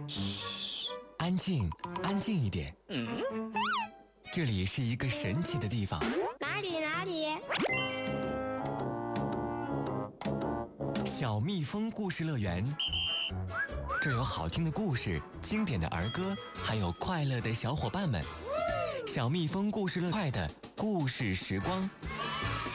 安静，安静一点。这里是一个神奇的地方。 哪里？ 小蜜蜂故事乐园。这儿有好听的故事、经典的儿歌，还有快乐的小伙伴们。小蜜蜂故事乐快的故事时光。